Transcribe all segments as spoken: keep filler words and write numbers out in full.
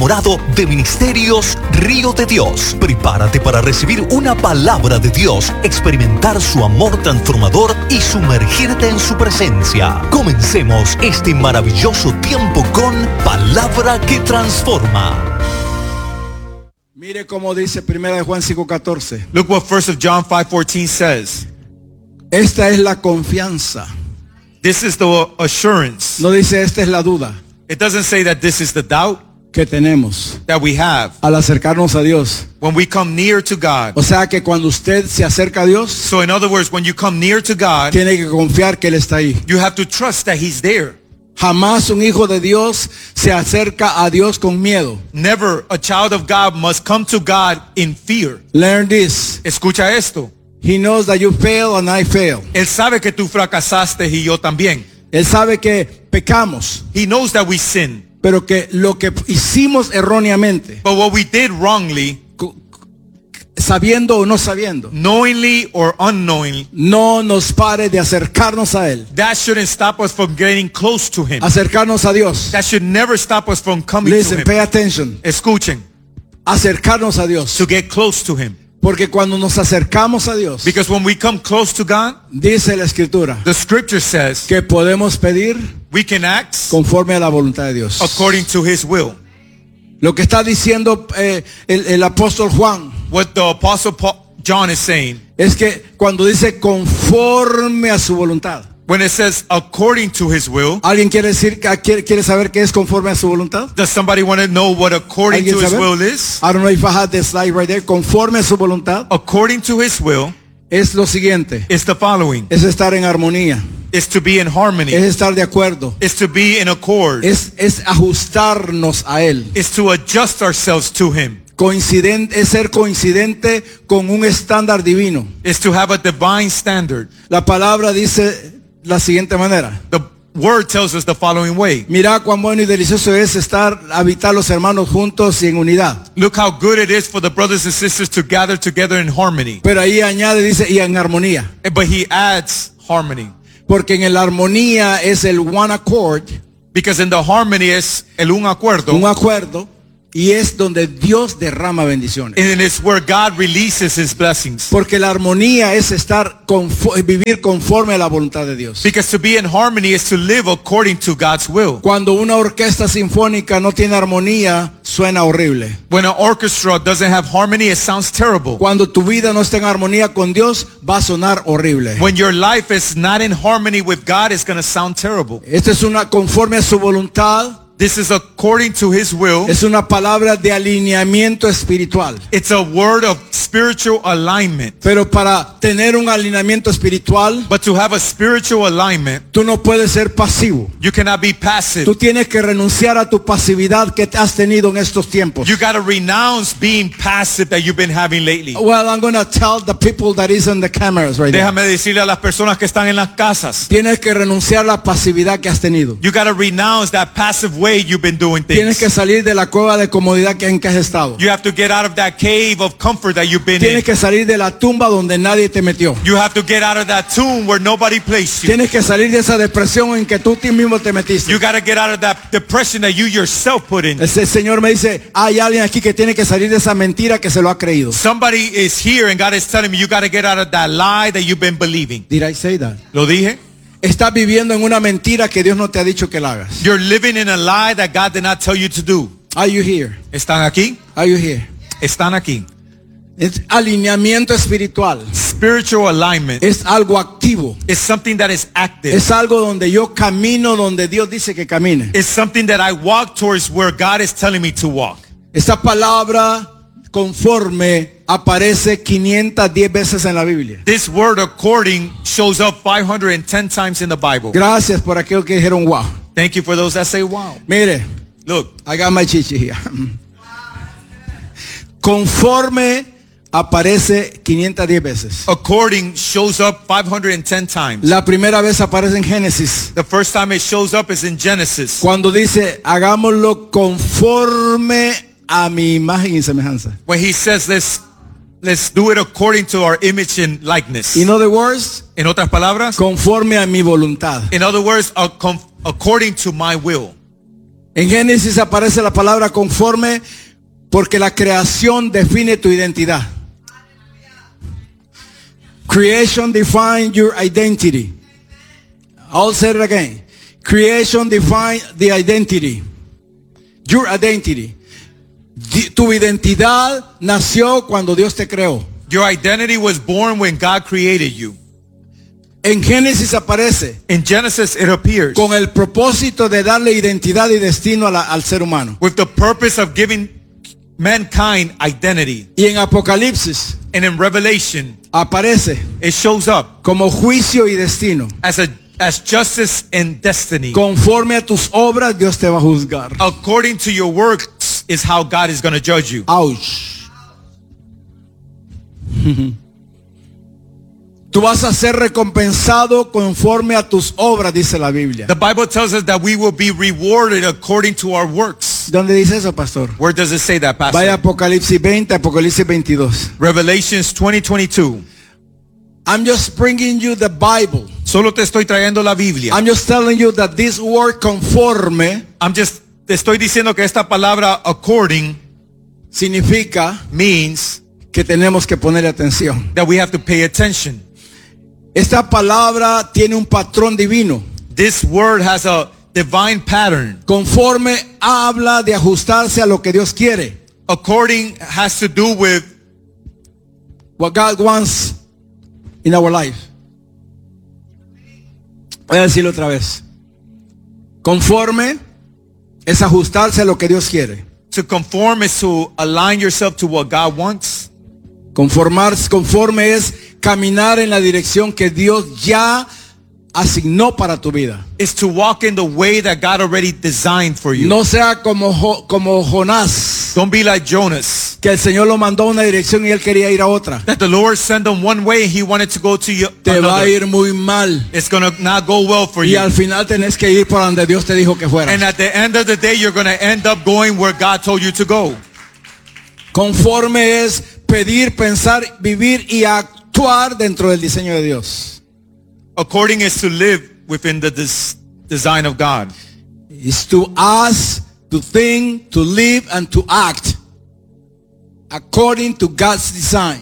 enamorado de Ministerios Río de Dios. Prepárate para recibir una palabra de Dios, experimentar su amor transformador y sumergirte en su presencia. Comencemos este maravilloso tiempo con Palabra que Transforma. Mire cómo dice primera de Juan cinco catorce. Look what first of John five fourteen says. Esta es la confianza. This is the assurance. No dice esta es la duda. It doesn't say that this is the doubt que tenemos that we have al acercarnos a Dios. when we come near to God. O sea que cuando usted se acerca a Dios, So in other words, when you come near to God, tiene que confiar que Él está ahí. you have to trust that He's there. Jamás un hijo de Dios se acerca a Dios con miedo. Never a child of God must come to God in fear. Learn this. Escucha esto. He knows that you fail and I fail. Él sabe que tú fracasaste y yo también. Él sabe que pecamos, He knows that we sin. pero que lo que hicimos erróneamente, But what we did wrongly, sabiendo o no sabiendo, knowingly or unknowingly, no nos pare de acercarnos a Él, that shouldn't stop us from getting close to Him. acercarnos a Dios. That should never stop us from coming to Listen, Him. pay attention. Escuchen. Acercarnos a Dios. To get close to Him. Porque cuando nos acercamos a Dios, Because when we come close to God, dice la Escritura, the Scripture says que podemos pedir we can act conforme a la voluntad de Dios. according to His will. Lo que está diciendo eh, el, el apóstol Juan What the Apostle Paul, John is saying, es que cuando dice conforme a su voluntad, when it says according to His will, ¿alguien quiere decir quiere, quiere saber qué es conforme a su voluntad? does somebody want to know what according ¿Alguien to His sabe? will is? I don't know if I had the slide right there. Conforme a su voluntad According to His will es lo siguiente. is the following. Es estar en armonía. Is to be in harmony. Es estar de acuerdo. Is to be in accord. Es, es ajustarnos a Él. Is to adjust ourselves to Him. Coincidente, es ser coincidente con un estándar divino. Is to have a divine standard. La palabra dice la siguiente manera. The word tells us the following way. Mira cuán bueno y delicioso es estar, habitar los hermanos juntos y en unidad. Look how good it is for the brothers and sisters to gather together in harmony. Pero ahí añade, dice, y en armonía. But he adds harmony. Porque en la armonía es el one accord. Because in the harmony es el un acuerdo. Un acuerdo. Y es donde Dios derrama bendiciones. And it's where God releases His blessings. Porque la armonía es estar confo- vivir conforme a la voluntad de Dios. Because to be in harmony is to live according to God's will. Cuando una orquesta sinfónica no tiene armonía, suena horrible. When an orchestra doesn't have harmony, it sounds terrible. Cuando tu vida no está en armonía con Dios, va a sonar horrible. When your life is not in harmony with God, it's going to sound terrible. Esta es una conforme a su voluntad. This is according to His will. Es una palabra de alineamiento espiritual. It's a word of spiritual alignment. Pero para tener un alineamiento espiritual, But to have a spiritual alignment, tú no puedes ser pasivo. you cannot be passive. Tú tienes que renunciar a tu pasividad que has tenido en estos tiempos. You got to renounce being passive that you've been having lately. Well, I'm going to tell the people that is on the cameras right now. Déjame decirle a las personas que están en las casas. Tienes que renunciar a la pasividad que has tenido. You got to renounce that passive way you've been doing Tienes things. que salir de la cueva de comodidad que en que has estado. You have to get out of that cave of comfort that you've been Tienes in. que salir de la tumba donde nadie te metió. You have to get out of that tomb where nobody placed you. Tienes que salir de esa depresión en que tú ti mismo te metiste. You got to get out of that depression that you yourself put in. Ese Señor me dice, hay alguien aquí que tiene que salir de esa mentira que se lo ha creído. Somebody is here and God is telling me you got to get out of that lie that you've been believing. Did I say that? ¿Lo dije? Estás viviendo en una mentira que Dios no te ha dicho que la hagas. You're living in a lie that God did not tell you to do. Are you here? ¿Están aquí? Are you here? Están aquí. Es alineamiento espiritual. Spiritual alignment Es algo activo. is something that is active. Es algo donde yo camino donde Dios dice que camine. It's something that I walk towards where God is telling me to walk. Esta palabra conforme aparece quinientas diez veces en la Biblia. This word according shows up five hundred ten times in the Bible. Gracias por aquellos que dijeron wow. Thank you for those that say wow. Mire, Look, I got my chichi here. Conforme aparece quinientas diez veces. according shows up five hundred ten times. La primera vez aparece en Génesis. The first time it shows up is in Genesis. Cuando dice, hagámoslo conforme a mi imagen y semejanza. When he says let's let's do it according to our image and likeness. In other words, En otras palabras, conforme a mi voluntad. in other words, a- com- according to my will. En Génesis aparece la palabra conforme porque la creación define tu identidad. Creation defines your identity. I'll say it again. Creation defines the identity. Your identity. Di- Tu identidad nació cuando Dios te creó. Your identity was born when God created you. En Génesis aparece In Genesis, it appears con el propósito de darle identidad y destino a la- al ser humano. with the purpose of giving mankind identity. Y en Apocalipsis And in Revelation, aparece it shows up como juicio y destino. as a as justice and destiny. Conforme a tus obras, Dios te va a juzgar. According to your works is how God is going to judge you. Ouch. Tú vas a ser recompensado conforme a tus obras, dice la Biblia. The Bible tells us that we will be rewarded according to our works. ¿Dónde dice eso, pastor? Where does it say that, Pastor? Vaya a Apocalipsis veinte, Apocalipsis veintidós. Revelations twenty twenty-two. I'm just bringing you the Bible. Solo te estoy trayendo la Biblia. I'm just telling you that this word conforme I'm just te estoy diciendo que esta palabra according significa means que tenemos que ponerle atención. that we have to pay attention. Esta palabra tiene un patrón divino. This word has a divine pattern. Conforme habla de ajustarse a lo que Dios quiere. According has to do with What God wants in our life. Voy a decirlo otra vez. Conforme es ajustarse a lo que Dios quiere. to conform is to align yourself to what God wants. Conformarse, conforme es caminar en la dirección que Dios ya asignó para tu vida. Is to walk in the way that God already designed for you. No sea como, Jo- como Jonás, Don't be like Jonas. que el Señor lo mandó a una dirección y él quería ir a otra. That the Lord sent him one way and he wanted to go to you Te va a another. ir muy mal. It's going to not go well for Y you. al final tenés que ir por donde Dios te dijo que fueras. And at the end of the day, you're going to end up going where God told you to go. Conforme es pedir, pensar, vivir y actuar dentro del diseño de Dios. According is to live within the des- design of God. Is to ask, to think, to live and to act according to God's design.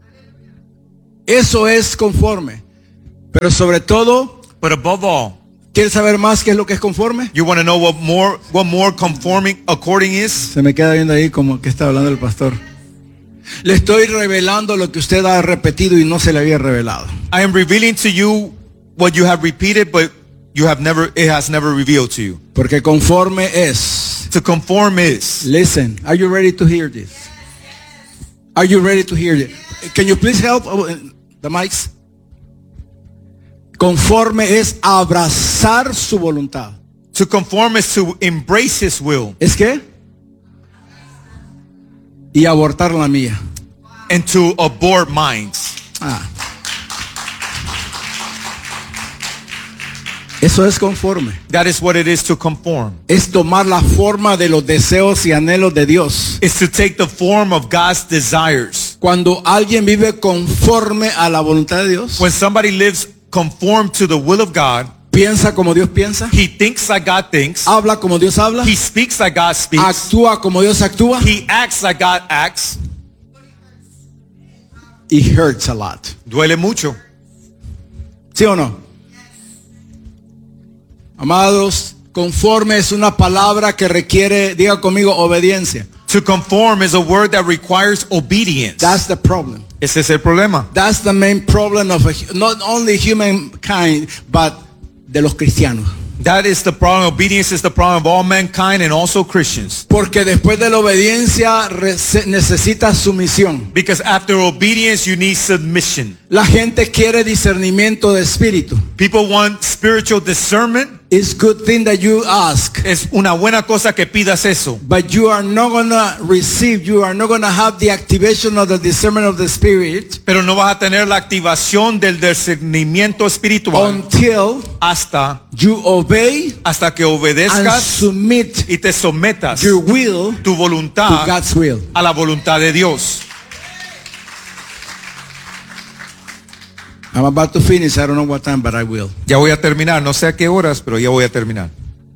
Eso es conforme. Pero sobre todo, But above all, ¿quieres saber más qué es lo que es conforme? you want to know what more what more conforming according is? Se me queda viendo ahí como que está hablando el pastor. Le estoy revelando lo que usted ha repetido y no se le había revelado. I am revealing to you what you have repeated, but you have never it has never revealed to you. Porque conforme es. To conform is. Listen, are you ready to hear this? Are you ready to hear it? Can you please help uh, the mics? Conforme es abrazar su voluntad. To conform is to embrace his will ¿Es qué? Y abortar la mía. and to abort minds. Ah. Eso es conforme. That is what it is to conform. Es tomar la forma de los deseos y anhelos de Dios. It's to take the form of God's desires. Cuando alguien vive conforme a la voluntad de Dios, When somebody lives conform to the will of God, piensa como Dios piensa, he thinks like God thinks, habla como Dios habla, he speaks like God speaks, actúa como Dios actúa, he acts like God acts. y hurts a lot. Duele mucho. ¿Sí o no? Amados, conforme es una palabra que requiere, diga conmigo, obediencia. To conform is a word that requires obedience. That's the problem. Ese es el problema. That's the main problem of a, not only humankind, but de los cristianos. That is the problem. Obedience is the problem of all mankind and also Christians. Porque después de la obediencia re- se- necesita sumisión. Because after obedience, you need submission. La gente quiere discernimiento de espíritu. People want spiritual discernment. It's good thing that you ask, Es una buena cosa que pidas eso. but you are not gonna receive, you are not gonna have the activation of the discernment of the spirit Pero no vas a tener la activación del discernimiento espiritual until hasta, you obey hasta que and obedezcas submit y te sometas your will tu to voluntad God's will. a la voluntad de Dios. I'm about to finish. I don't know what time, but I will. Ya voy a terminar. No sé a qué horas, pero ya voy a terminar.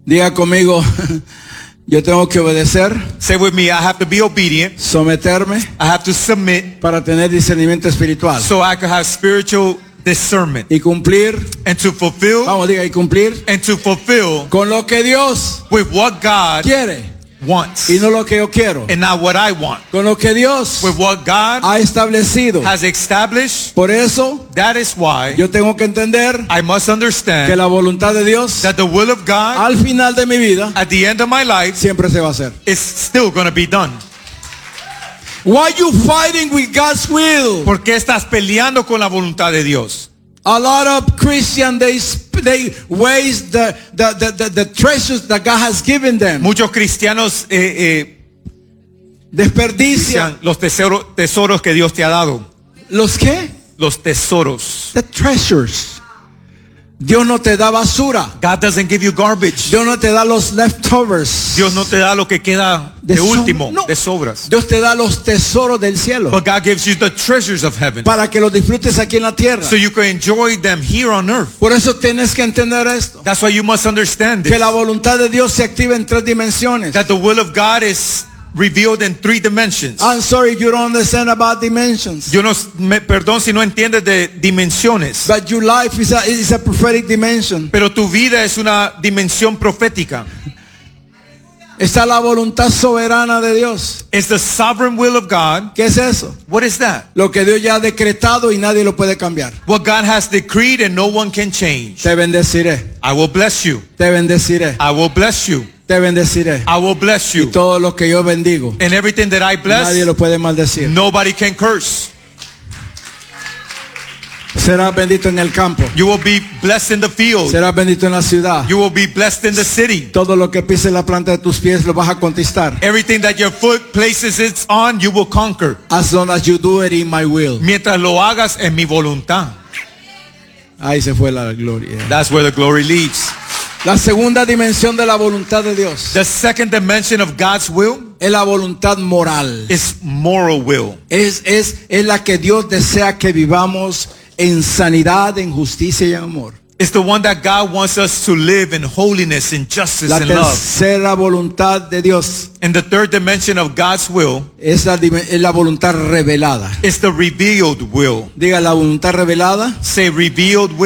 Diga conmigo, yo tengo que obedecer, Say with me, I have to be obedient. someterme I have to submit para tener discernimiento espiritual so I can have spiritual discernment y cumplir, and to fulfill vamos, diga, y cumplir and to fulfill con lo que Dios with what God quiere wants y no lo que yo quiero, and not what I want. con lo que Dios With what God ha establecido. has established. Por eso That is why yo tengo que entender I must que understand la voluntad de Dios that the will of God al final de mi vida at the end of my life siempre se va a hacer. is still going to be done. Why you fighting with God's will? ¿Por qué estás peleando con la voluntad de Dios? A lot of Christians, they sp- they waste the the, the, the the treasures that God has given them. Muchos cristianos eh, eh, Desperdician dicen los tesoros, tesoros que Dios te ha dado. los qué? Los tesoros. The treasures. Dios no te da basura. God doesn't give you garbage. Dios no te da los leftovers. Dios no te da lo que queda de, so- último, no. de sobras. Dios te da los tesoros del cielo But God gives you the treasures of heaven para que los disfrutes aquí en la tierra. so you can enjoy them here on earth. Por eso tienes que entender esto, That's why you must understand que this. la voluntad de Dios se activa en tres dimensiones. That the will of God is revealed in three dimensions. I'm sorry if you don't understand about dimensions. Yo no, me, perdón si no entiendes de dimensiones, But your life is a, is a prophetic dimension. pero tu vida es una dimensión profética. Está la voluntad soberana de Dios. It's the sovereign will of God. ¿Qué es eso? What is that? Lo que Dios ya ha decretado y nadie lo puede cambiar. What God has decreed and no one can change. Te bendeciré, I will bless you. te bendeciré, I will bless you. te bendeciré. I will bless you. Todo lo que yo bendigo, And everything that I bless, nadie lo puede maldecir. nobody can curse. Serás bendito en el campo, You will be blessed in the field. serás bendito en la ciudad. You will be blessed in the city. Todo lo que pise la planta de tus pies lo vas a conquistar. Everything that your foot places it on, you will conquer. As long as you do it in my will. Mientras lo hagas en mi voluntad. Ahí se fue la gloria. That's where the glory leads. La segunda dimensión de la voluntad de Dios The second dimension of God's will es la voluntad moral. is moral will. Es, es, es la que Dios desea que vivamos en sanidad, en justicia y en amor. It's the one that God wants us to live in holiness, in justice, La and love. tercera voluntad de Dios And the third dimension of God's will es la, dim- es la voluntad revelada. is the revealed will. Diga, la voluntad revelada Say revealed will.